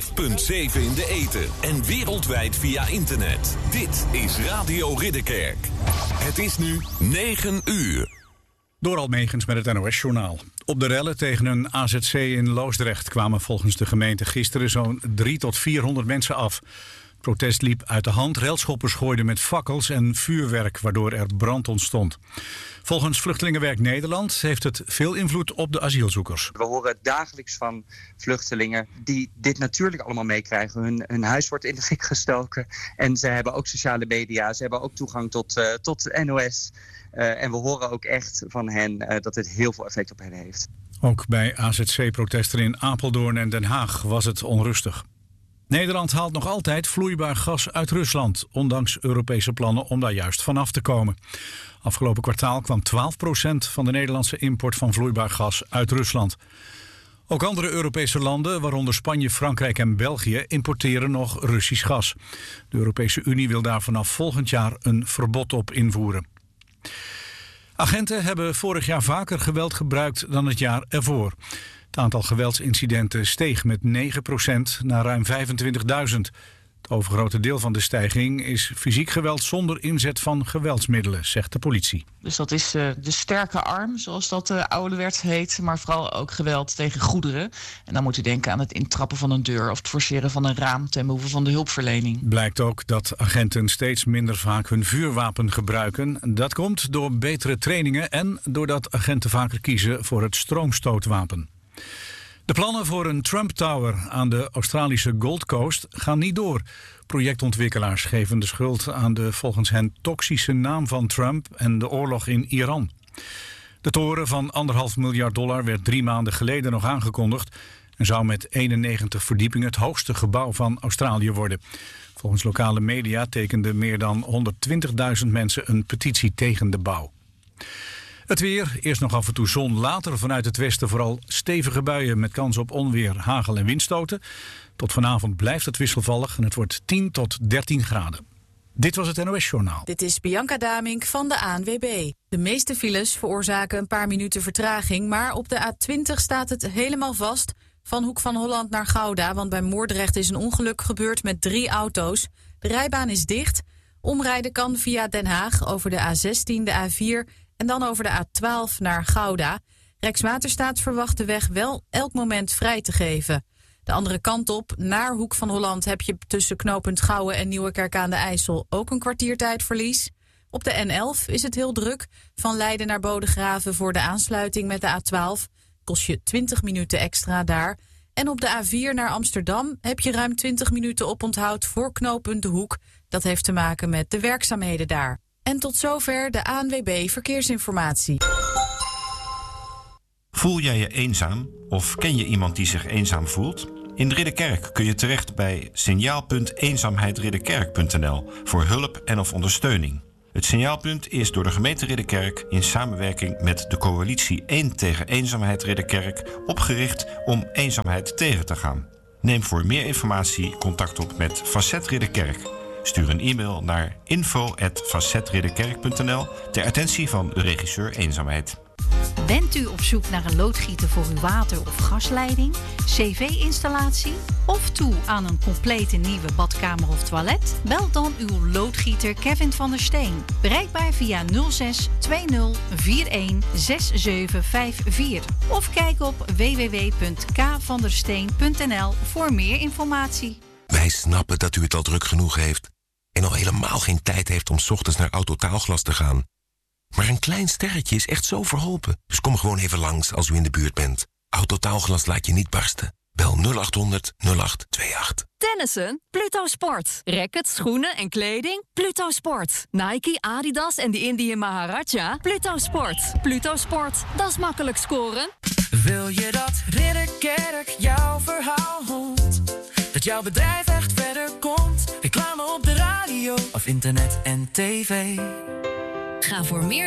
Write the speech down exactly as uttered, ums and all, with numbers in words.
vijf punt zeven in de ether en wereldwijd via internet. Dit is Radio Ridderkerk. Het is nu negen uur. Door Almegens met het N O S-journaal. Op de rellen tegen een A Z C in Loosdrecht kwamen volgens de gemeente gisteren zo'n drie tot vierhonderd mensen af. Het protest liep uit de hand. Relschoppers gooiden met fakkels en vuurwerk, waardoor er brand ontstond. Volgens Vluchtelingenwerk Nederland heeft het veel invloed op de asielzoekers. We horen dagelijks van vluchtelingen die dit natuurlijk allemaal meekrijgen. Hun, hun huis wordt in de fik gestoken en ze hebben ook sociale media. Ze hebben ook toegang tot, uh, tot N O S. Uh, en we horen ook echt van hen uh, dat dit heel veel effect op hen heeft. Ook bij A Z C-protesten in Apeldoorn en Den Haag was het onrustig. Nederland haalt nog altijd vloeibaar gas uit Rusland, ondanks Europese plannen om daar juist vanaf te komen. Afgelopen kwartaal kwam twaalf procent van de Nederlandse import van vloeibaar gas uit Rusland. Ook andere Europese landen, waaronder Spanje, Frankrijk en België, importeren nog Russisch gas. De Europese Unie wil daar vanaf volgend jaar een verbod op invoeren. Agenten hebben vorig jaar vaker geweld gebruikt dan het jaar ervoor. Het aantal geweldsincidenten steeg met negen procent naar ruim vijfentwintigduizend. Het overgrote deel van de stijging is fysiek geweld zonder inzet van geweldsmiddelen, zegt de politie. Dus dat is uh, de sterke arm, zoals dat uh, ouderwets heet, maar vooral ook geweld tegen goederen. En dan moet u denken aan het intrappen van een deur of het forceren van een raam ten behoeve van de hulpverlening. Blijkt ook dat agenten steeds minder vaak hun vuurwapen gebruiken. Dat komt door betere trainingen en doordat agenten vaker kiezen voor het stroomstootwapen. De plannen voor een Trump Tower aan de Australische Gold Coast gaan niet door. Projectontwikkelaars geven de schuld aan de volgens hen toxische naam van Trump en de oorlog in Iran. De toren van anderhalf miljard dollar werd drie maanden geleden nog aangekondigd en zou met eenennegentig verdiepingen het hoogste gebouw van Australië worden. Volgens lokale media tekenden meer dan honderdtwintigduizend mensen een petitie tegen de bouw. Het weer, eerst nog af en toe zon, later vanuit het westen vooral stevige buien met kans op onweer, hagel en windstoten. Tot vanavond blijft het wisselvallig en het wordt tien tot dertien graden. Dit was het N O S-journaal. Dit is Bianca Damink van de A N W B. De meeste files veroorzaken een paar minuten vertraging, maar op de A twintig staat het helemaal vast van Hoek van Holland naar Gouda, want bij Moordrecht is een ongeluk gebeurd met drie auto's. De rijbaan is dicht. Omrijden kan via Den Haag over de A zestien, de A vier en dan over de A twaalf naar Gouda. Rijkswaterstaat verwacht de weg wel elk moment vrij te geven. De andere kant op, naar Hoek van Holland, heb je tussen knooppunt Gouwen en Nieuwekerk aan de IJssel ook een kwartiertijdverlies. Op de N elf is het heel druk. Van Leiden naar Bodegraven voor de aansluiting met de A twaalf kost je twintig minuten extra daar. En op de A vier naar Amsterdam heb je ruim twintig minuten oponthoud voor knooppunt De Hoek. Dat heeft te maken met de werkzaamheden daar. En tot zover de A N W B Verkeersinformatie. Voel jij je eenzaam of ken je iemand die zich eenzaam voelt? In Ridderkerk kun je terecht bij signaal punt eenzaamheidridderkerk punt n l voor hulp en of ondersteuning. Het signaalpunt is door de gemeente Ridderkerk in samenwerking met de coalitie één tegen eenzaamheid Ridderkerk opgericht om eenzaamheid tegen te gaan. Neem voor meer informatie contact op met Facet Ridderkerk. Stuur een e-mail naar info at facetridderkerk punt n l ter attentie van de regisseur Eenzaamheid. Bent u op zoek naar een loodgieter voor uw water- of gasleiding, cv-installatie of toe aan een complete nieuwe badkamer of toilet? Bel dan uw loodgieter Kevin van der Steen. Bereikbaar via nul zes twintig eenenveertig zevenenzestig vijfenveertig of kijk op w w w punt k van der steen punt n l voor meer informatie. Wij snappen dat u het al druk genoeg heeft en al helemaal geen tijd heeft om 's ochtends naar Autotaalglas te gaan. Maar een klein sterretje is echt zo verholpen. Dus kom gewoon even langs als u in de buurt bent. Autotaalglas laat je niet barsten. Bel nul acht honderd nul acht tweeëntwintig. Tennissen? Pluto Sport. Rackets, schoenen en kleding? Pluto Sport. Nike, Adidas en de Indian Maharaja? Pluto Sport. Pluto Sport. Dat is makkelijk scoren. Wil je dat Ridderkerk jouw verhaal hoort? Dat jouw bedrijf echt verder komt? Reclame op de radio of internet en tv? Ga voor meer